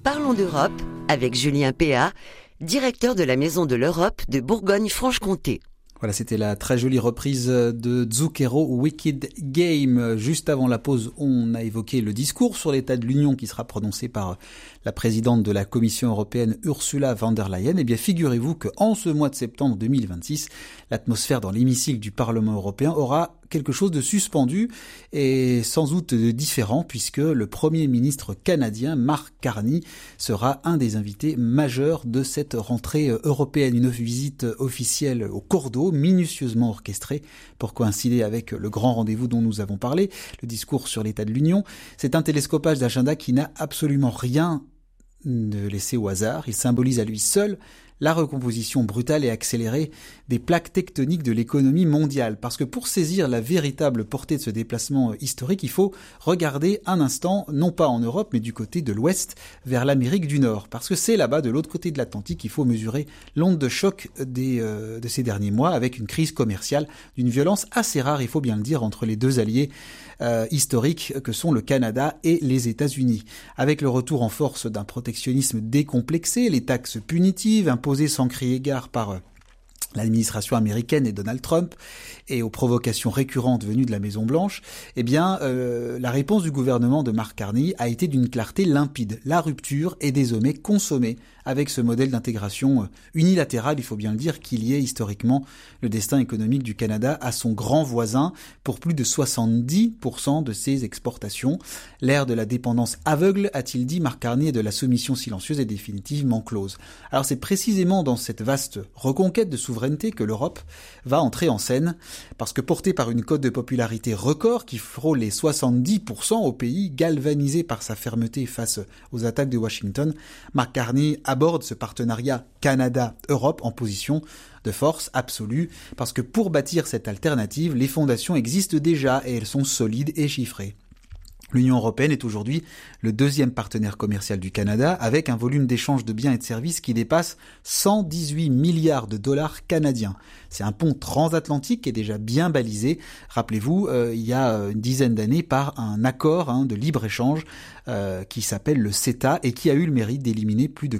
Parlons d'Europe avec Julien Péat, directeur de la Maison de l'Europe de Bourgogne-Franche-Comté. Voilà, c'était la très jolie reprise de Zucchero Wicked Game. Juste avant la pause, on a évoqué le discours sur l'état de l'Union qui sera prononcé par la présidente de la Commission européenne, Ursula von der Leyen. Eh bien, figurez-vous qu'en ce mois de septembre 2026, l'atmosphère dans l'hémicycle du Parlement européen aura quelque chose de suspendu et sans doute de différent puisque le Premier ministre canadien, Mark Carney, sera un des invités majeurs de cette rentrée européenne. Une visite officielle au cours d'eau, minutieusement orchestrée pour coïncider avec le grand rendez-vous dont nous avons parlé, le discours sur l'état de l'Union. C'est un télescopage d'agenda qui n'a absolument rien de laissé au hasard. Il symbolise à lui seul la recomposition brutale et accélérée des plaques tectoniques de l'économie mondiale. Parce que pour saisir la véritable portée de ce déplacement historique, il faut regarder un instant, non pas en Europe, mais du côté de l'Ouest, vers l'Amérique du Nord. Parce que c'est là-bas, de l'autre côté de l'Atlantique, qu'il faut mesurer l'onde de choc de ces derniers mois, avec une crise commerciale d'une violence assez rare, il faut bien le dire, entre les deux alliés historiques que sont le Canada et les États-Unis. Avec le retour en force d'un protectionnisme décomplexé, les taxes punitives imposées sans crier gare par l'administration américaine et Donald Trump, et aux provocations récurrentes venues de la Maison-Blanche, eh bien, la réponse du gouvernement de Mark Carney a été d'une clarté limpide. La rupture est désormais consommée avec ce modèle d'intégration unilatérale, il faut bien le dire, qui liait historiquement le destin économique du Canada à son grand voisin pour plus de 70% de ses exportations. L'ère de la dépendance aveugle, a-t-il dit, Mark Carney, et de la soumission silencieuse est définitivement close. Alors c'est précisément dans cette vaste reconquête de souveraineté que l'Europe va entrer en scène, parce que portée par une cote de popularité record qui frôle les 70% au pays, galvanisé par sa fermeté face aux attaques de Washington, Mark Carney aborde ce partenariat Canada-Europe en position de force absolue, parce que pour bâtir cette alternative, les fondations existent déjà et elles sont solides et chiffrées. L'Union européenne est aujourd'hui le deuxième partenaire commercial du Canada, avec un volume d'échange de biens et de services qui dépasse 118 milliards de dollars canadiens. C'est un pont transatlantique qui est déjà bien balisé, rappelez-vous, il y a une dizaine d'années, par un accord de libre-échange qui s'appelle le CETA et qui a eu le mérite d'éliminer plus de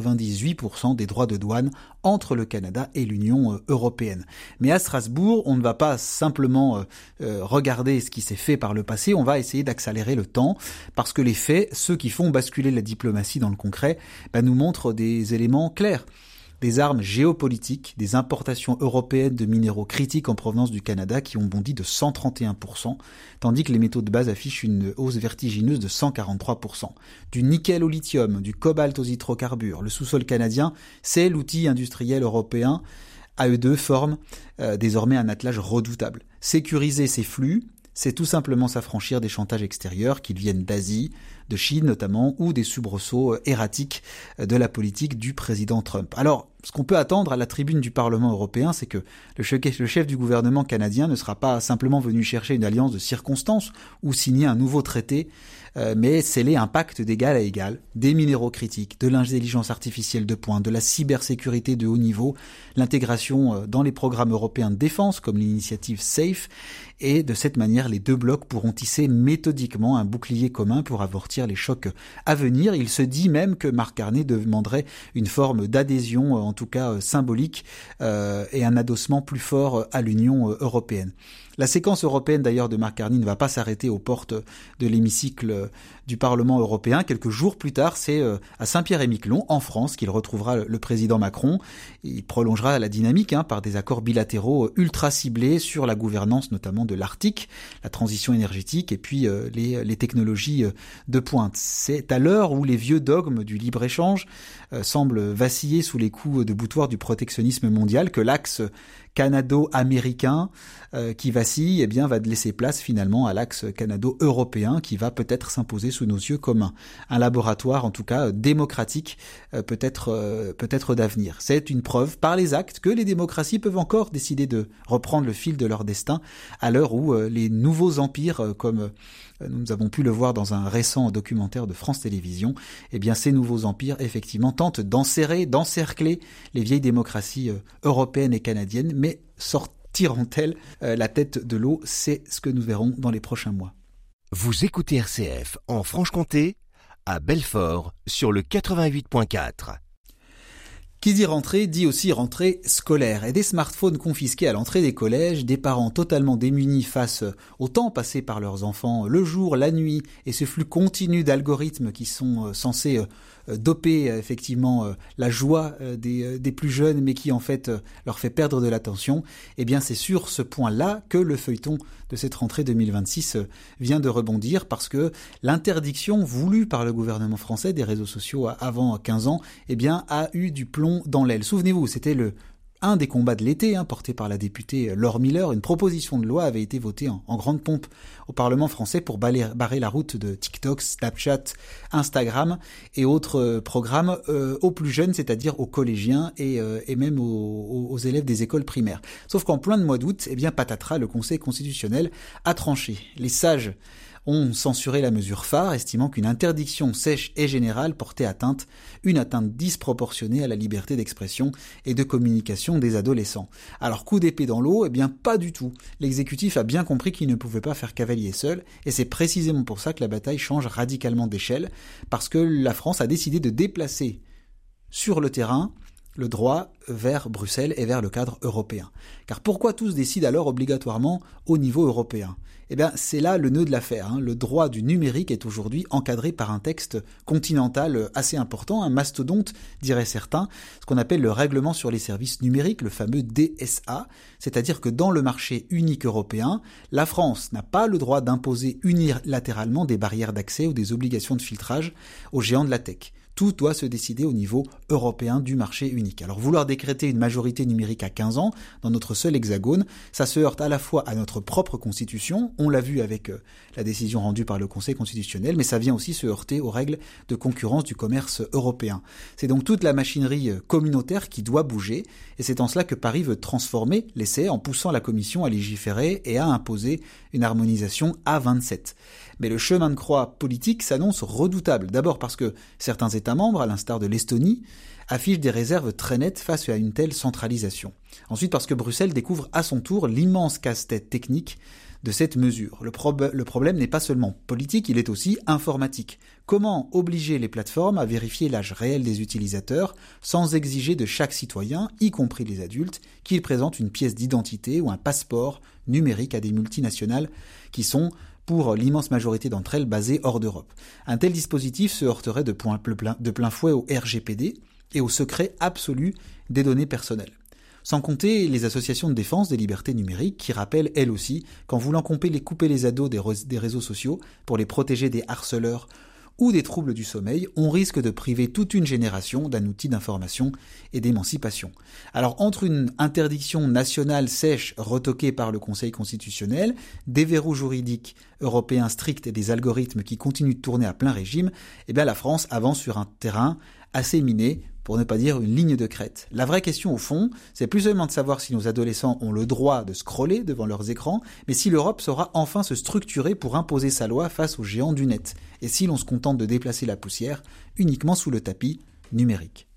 98% des droits de douane entre le Canada et l'Union européenne. Mais à Strasbourg, on ne va pas simplement regarder ce qui s'est fait par le passé, on va essayer d'accélérer le temps, parce que les faits, ceux qui font basculer la diplomatie dans le concret, nous montrent des éléments clairs. Des armes géopolitiques, des importations européennes de minéraux critiques en provenance du Canada qui ont bondi de 131%, tandis que les métaux de base affichent une hausse vertigineuse de 143%. Du nickel au lithium, du cobalt aux hydrocarbures, le sous-sol canadien, c'est l'outil industriel européen. AE2 forme désormais un attelage redoutable. Sécuriser ces flux, c'est tout simplement s'affranchir des chantages extérieurs, qu'ils viennent d'Asie, de Chine notamment, ou des soubresauts erratiques de la politique du président Trump. Alors, ce qu'on peut attendre à la tribune du Parlement européen, c'est que le chef du gouvernement canadien ne sera pas simplement venu chercher une alliance de circonstances ou signer un nouveau traité, mais sceller un pacte d'égal à égal, des minéraux critiques, de l'intelligence artificielle de pointe, de la cybersécurité de haut niveau, l'intégration dans les programmes européens de défense comme l'initiative SAFE, et de cette manière, les deux blocs pourront tisser méthodiquement un bouclier commun pour amortir les chocs à venir. Il se dit même que Mark Carney demanderait une forme d'adhésion, en tout cas symbolique, et un adossement plus fort à l'Union européenne. La séquence européenne d'ailleurs de Mark Carney ne va pas s'arrêter aux portes de l'hémicycle du Parlement européen. Quelques jours plus tard, c'est à Saint-Pierre-et-Miquelon, en France, qu'il retrouvera le président Macron. Il prolongera la dynamique par des accords bilatéraux ultra ciblés sur la gouvernance notamment de l'Arctique, la transition énergétique et puis les technologies de pointe. C'est à l'heure où les vieux dogmes du libre-échange semblent vaciller sous les coups de boutoir du protectionnisme mondial que l'axe canado-américain qui vacille, va laisser place finalement à l'axe canado-européen qui va peut-être s'imposer sous nos yeux comme un laboratoire, en tout cas démocratique, peut-être d'avenir. C'est une preuve par les actes que les démocraties peuvent encore décider de reprendre le fil de leur destin à l'heure où les nouveaux empires, comme nous avons pu le voir dans un récent documentaire de France Télévisions, ces nouveaux empires effectivement tentent d'encercler les vieilles démocraties européennes et canadiennes, mais sortiront-elles la tête de l'eau? C'est ce que nous verrons dans les prochains mois. Vous écoutez RCF en Franche-Comté à Belfort sur le 88.4. Qui dit rentrée dit aussi rentrée scolaire. Et des smartphones confisqués à l'entrée des collèges, des parents totalement démunis face au temps passé par leurs enfants, le jour, la nuit, et ce flux continu d'algorithmes qui sont censés doper effectivement la joie des plus jeunes, mais qui en fait leur fait perdre de l'attention. Eh bien c'est sur ce point-là que le feuilleton de cette rentrée 2026 vient de rebondir, parce que l'interdiction voulue par le gouvernement français des réseaux sociaux avant 15 ans, eh bien a eu du plomb dans l'aile. Souvenez-vous, c'était un des combats de l'été, porté par la députée Laure Miller. Une proposition de loi avait été votée en grande pompe au Parlement français pour barrer la route de TikTok, Snapchat, Instagram et autres programmes aux plus jeunes, c'est-à-dire aux collégiens et même aux élèves des écoles primaires. Sauf qu'en plein de mois d'août, eh bien patatras, le Conseil constitutionnel a tranché. Les sages ont censuré la mesure phare, estimant qu'une interdiction sèche et générale portait une atteinte disproportionnée à la liberté d'expression et de communication des adolescents. Alors coup d'épée dans l'eau, eh bien pas du tout. L'exécutif a bien compris qu'il ne pouvait pas faire cavalier seul, et c'est précisément pour ça que la bataille change radicalement d'échelle, parce que la France a décidé de déplacer sur le terrain le droit vers Bruxelles et vers le cadre européen. Car pourquoi tous décident alors obligatoirement au niveau européen ? Eh bien, c'est là le nœud de l'affaire. Le droit du numérique est aujourd'hui encadré par un texte continental assez important, un mastodonte, diraient certains, ce qu'on appelle le règlement sur les services numériques, le fameux DSA, c'est-à-dire que dans le marché unique européen, la France n'a pas le droit d'imposer unilatéralement des barrières d'accès ou des obligations de filtrage aux géants de la tech. Tout doit se décider au niveau européen du marché unique. Alors vouloir décréter une majorité numérique à 15 ans dans notre seul hexagone, ça se heurte à la fois à notre propre constitution, on l'a vu avec la décision rendue par le Conseil constitutionnel, mais ça vient aussi se heurter aux règles de concurrence du commerce européen. C'est donc toute la machinerie communautaire qui doit bouger, et c'est en cela que Paris veut transformer l'essai en poussant la Commission à légiférer et à imposer une harmonisation à 27. Mais le chemin de croix politique s'annonce redoutable. D'abord parce que certains États membres, à l'instar de l'Estonie, affichent des réserves très nettes face à une telle centralisation. Ensuite parce que Bruxelles découvre à son tour l'immense casse-tête technique de cette mesure. Le problème n'est pas seulement politique, il est aussi informatique. Comment obliger les plateformes à vérifier l'âge réel des utilisateurs sans exiger de chaque citoyen, y compris les adultes, qu'il présente une pièce d'identité ou un passeport numérique à des multinationales qui sont, pour l'immense majorité d'entre elles, basées hors d'Europe. Un tel dispositif se heurterait de plein fouet au RGPD et au secret absolu des données personnelles. Sans compter les associations de défense des libertés numériques qui rappellent, elles aussi, qu'en voulant couper les ados des réseaux sociaux pour les protéger des harceleurs ou des troubles du sommeil, on risque de priver toute une génération d'un outil d'information et d'émancipation. Alors entre une interdiction nationale sèche retoquée par le Conseil constitutionnel, des verrous juridiques européens stricts et des algorithmes qui continuent de tourner à plein régime, eh bien la France avance sur un terrain assez miné, pour ne pas dire une ligne de crête. La vraie question au fond, c'est plus seulement de savoir si nos adolescents ont le droit de scroller devant leurs écrans, mais si l'Europe saura enfin se structurer pour imposer sa loi face aux géants du net, et si l'on se contente de déplacer la poussière uniquement sous le tapis numérique.